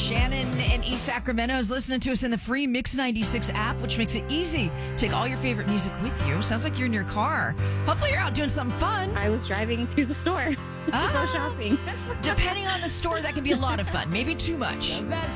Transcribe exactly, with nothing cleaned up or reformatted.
Shannon in East Sacramento is listening to us in the free Mix ninety-six app, which makes it easy to take all your favorite music with you. Sounds like you're in your car. Hopefully you're out doing something fun. I was driving to the store to Ah. go shopping. Depending on the store, that can be a lot of fun. Maybe too much. That's